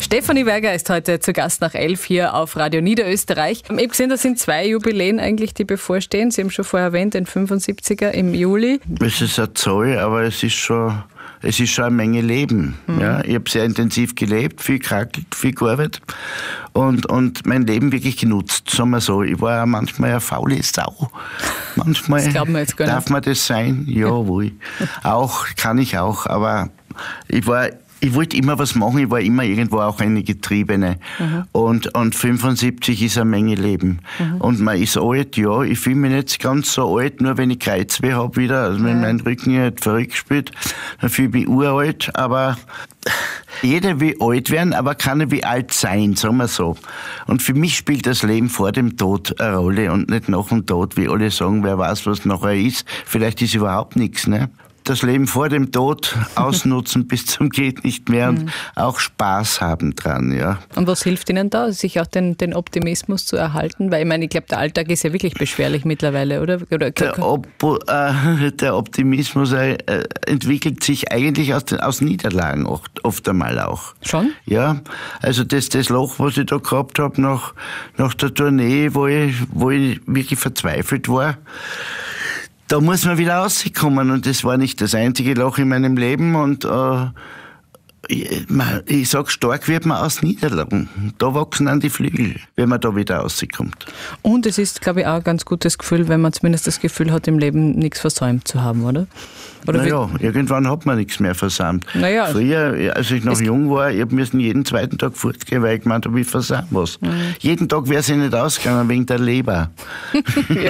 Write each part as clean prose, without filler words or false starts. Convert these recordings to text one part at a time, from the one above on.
Stefanie Werger ist heute zu Gast nach 11 hier auf Radio Niederösterreich. Ich habe gesehen, das sind 2 Jubiläen eigentlich, die bevorstehen. Sie haben schon vorher erwähnt, den 75er im Juli. Es ist eine Zahl, aber es ist schon eine Menge Leben. Ja, ich habe sehr intensiv gelebt, viel gekrackelt, viel gearbeitet und mein Leben wirklich genutzt, sagen wir so. Ich war manchmal eine faule Sau. Manchmal das glauben wir jetzt gar nicht. Darf man das sein? Jawohl. Kann ich auch, aber ich wollte immer was machen, ich war immer irgendwo auch eine Getriebene. Und 75 ist eine Menge Leben. Und man ist alt, ja, ich fühle mich nicht ganz so alt, nur wenn ich Kreuzweh habe wieder, also wenn mein Rücken halt verrückt spielt, dann fühle ich mich uralt, aber jeder will alt werden, aber kann er wie alt sein, sagen wir so. Und für mich spielt das Leben vor dem Tod eine Rolle und nicht nach dem Tod, wie alle sagen, wer weiß, was nachher ist. Vielleicht ist überhaupt nichts, ne? Das Leben vor dem Tod ausnutzen bis zum geht nicht mehr und auch Spaß haben dran, ja. Und was hilft Ihnen da, sich auch den Optimismus zu erhalten? Weil ich meine, ich glaube, der Alltag ist ja wirklich beschwerlich mittlerweile, oder? Der Optimismus entwickelt sich eigentlich aus Niederlagen oft einmal auch. Schon? Ja, also das Loch, was ich da gehabt habe nach der Tournee, wo ich wirklich verzweifelt war, da muss man wieder rauskommen und das war nicht das einzige Loch in meinem Leben und ich sag, stark wird man aus Niederlagen. Da wachsen dann die Flügel, wenn man da wieder rauskommt. Und es ist, glaube ich, auch ein ganz gutes Gefühl, wenn man zumindest das Gefühl hat, im Leben nichts versäumt zu haben, oder? Naja, irgendwann hat man nichts mehr versäumt. Naja, früher, als ich noch jung war, ich musste jeden zweiten Tag fortgehen, weil ich gemeint habe, ich versäume was. Jeden Tag wäre es nicht ausgegangen, wegen der Leber. Ja,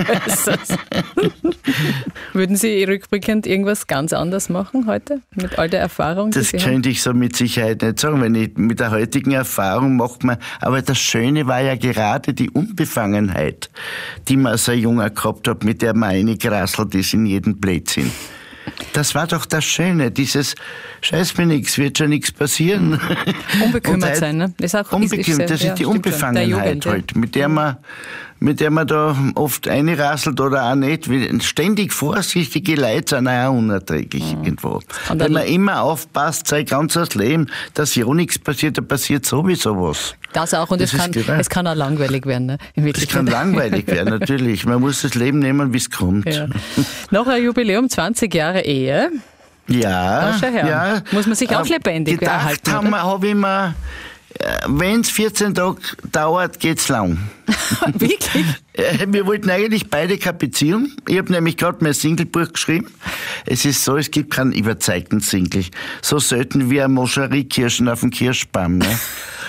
würden Sie rückblickend irgendwas ganz anders machen heute, mit all der Erfahrung? Das könnte ich so mit Sicherheit nicht sagen, wenn ich mit der heutigen Erfahrung macht man, aber das Schöne war ja gerade die Unbefangenheit, die man als ein Junger gehabt hat, mit der man reingerasselt ist in jeden Blödsinn. Das war doch das Schöne, dieses Scheiß mir nichts, wird schon nichts passieren. Unbekümmert sein, ne? Das ist die Unbefangenheit halt, mit der man da oft einrasselt oder auch nicht. Ständig vorsichtige Leute sind auch unerträglich irgendwo. Wenn man immer aufpasst, sein ganzes Leben, dass ja nichts passiert, da passiert sowieso was. Das auch, und es kann auch langweilig werden. Ne? Es kann langweilig werden, natürlich. Man muss das Leben nehmen, wie es kommt. Ja. Noch ein Jubiläum, 20 Jahre Ehe. Ja, ja. Muss man sich auch lebendig erhalten. Gedacht habe ich mir, wenn es 14 Tage dauert, geht's lang. Wirklich? Wir wollten eigentlich beide keine Beziehung. Ich habe nämlich gerade mein Singlebuch geschrieben. Es ist so, es gibt keinen überzeugten Single. So selten wie ein Moscherie-Kirschen auf dem Kirschbaum. Ne?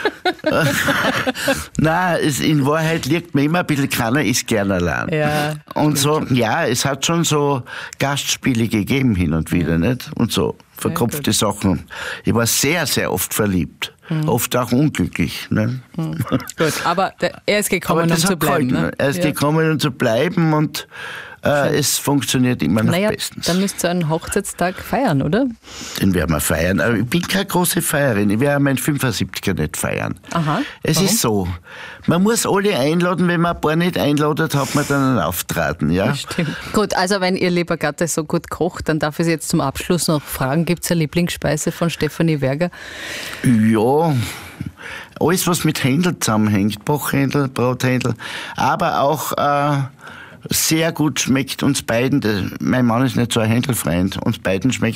Nein, in Wahrheit liegt mir immer ein bisschen, keiner ist gern allein. Ja, und so, ja, es hat schon so Gastspiele gegeben hin und wieder, nicht? Und so verkopfte Sachen. Ich war sehr, sehr oft verliebt. Oft auch unglücklich. Ne? Gut, aber er ist gekommen, um zu bleiben. Ne? Er ist gekommen, um zu bleiben und es funktioniert immer noch bestens. Dann müsst ihr einen Hochzeitstag feiern, oder? Den werden wir feiern. Aber ich bin keine große Feierin. Ich werde meinen 75er nicht feiern. Aha. Es ist so, man muss alle einladen. Wenn man ein paar nicht einladet, hat man dann einen Auftreten. Ja? Das stimmt. Gut, also wenn Ihr lieber Gatte so gut kocht, dann darf ich Sie jetzt zum Abschluss noch fragen, gibt es eine Lieblingsspeise von Stefanie Werger? Ja, alles was mit Händel zusammenhängt. Backhändel, Brothändel, aber auch sehr gut schmeckt uns beiden, mein Mann ist nicht so ein Händelfreund, uns beiden schmeckt